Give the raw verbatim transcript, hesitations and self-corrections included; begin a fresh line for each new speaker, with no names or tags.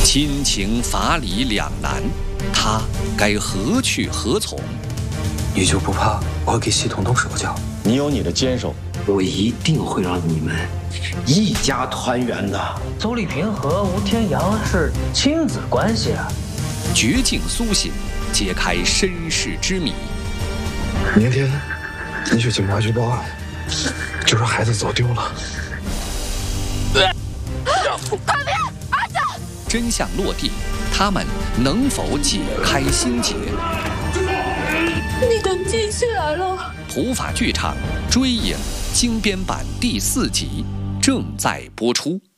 亲情法理两难，他该何去何从？
你就不怕我会给系统动手脚？
你有你的坚守，
我一定会让你们一家团圆的。
邹丽萍和吴天阳是亲子关系啊！
绝境苏醒，揭开身世之谜。
明天你去警察局报案，就说孩子走丢了。
大明，儿子！
真相落地，他们能否解开心结？
你能记起来了？
普法剧场《追影》精编版第四集正在播出。